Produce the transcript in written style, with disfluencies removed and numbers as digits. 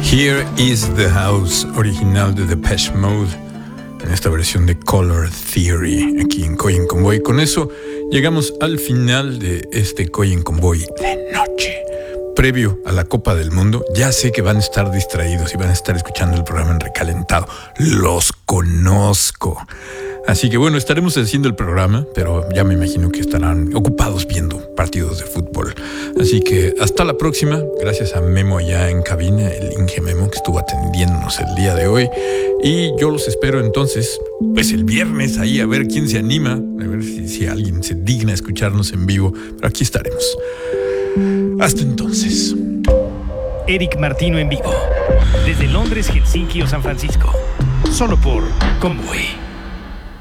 Here is the House, original de Depeche Mode, en esta versión de Color Theory, aquí en Coyen Convoy. Con eso llegamos al final de este Coyen Convoy de noche, previo a la Copa del Mundo. Ya sé que van a estar distraídos y van a estar escuchando el programa en recalentado. Los conozco. Así que bueno, estaremos haciendo el programa, pero ya me imagino que estarán ocupados viendo partidos de fútbol. Así que hasta la próxima. Gracias a Memo allá en cabina, el Inge Memo, que estuvo atendiéndonos el día de hoy. Y yo los espero entonces, pues el viernes, ahí a ver quién se anima, a ver si alguien se digna escucharnos en vivo. Pero aquí estaremos. Hasta entonces. Eric Martino en vivo, desde Londres, Helsinki o San Francisco, solo por Convoy.